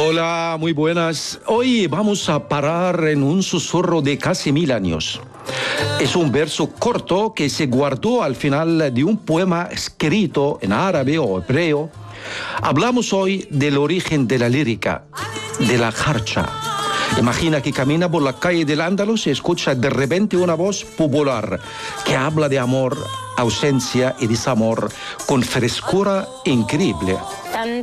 Hola, muy buenas. Hoy vamos a parar en un susurro de casi 1000 años. Es un verso corto que se guardó al final de un poema escrito en árabe o hebreo. Hablamos hoy del origen de la lírica, de la jarcha. Imagina que camina por la calle del Andalus y escucha de repente una voz popular que habla de amor, ausencia y desamor con frescura increíble.